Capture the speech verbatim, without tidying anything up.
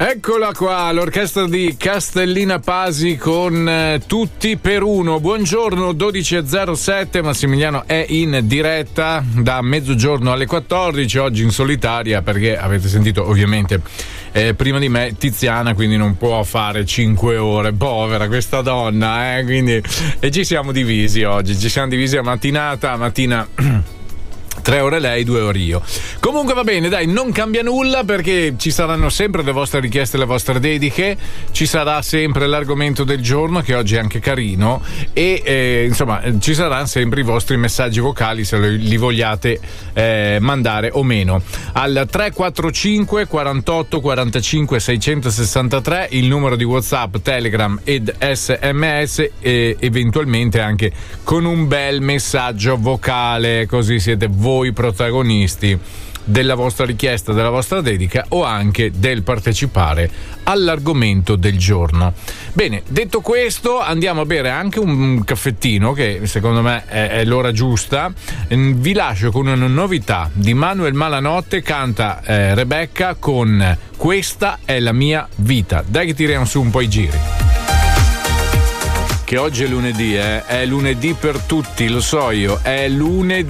Eccola qua, l'orchestra di Castellina Pasi con eh, Tutti per uno. Buongiorno, dodici e zero sette, Massimiliano è in diretta da mezzogiorno alle quattordici, oggi in solitaria perché avete sentito ovviamente eh, prima di me Tiziana, quindi non può fare cinque ore, povera questa donna, eh, quindi e ci siamo divisi oggi, ci siamo divisi a mattinata, mattina tre ore lei, due ore io. Comunque va bene, dai, non cambia nulla perché ci saranno sempre le vostre richieste, le vostre dediche, ci sarà sempre l'argomento del giorno che oggi è anche carino e eh, insomma ci saranno sempre i vostri messaggi vocali se li vogliate eh, mandare o meno al tre quattro cinque quarantotto quarantacinque seicentosessantatré, il numero di WhatsApp, Telegram ed sms e eventualmente anche con un bel messaggio vocale, così siete voi protagonisti della vostra richiesta, della vostra dedica o anche del partecipare all'argomento del giorno. Bene, detto questo, andiamo a bere anche un caffettino che secondo me è, è l'ora giusta. Vi lascio con una novità di Manuel Malanotte, canta eh, Rebecca con Questa è la mia vita. Dai che tiriamo su un po' i giri. Che oggi è lunedì, eh? È lunedì per tutti, lo so io, è lunedì.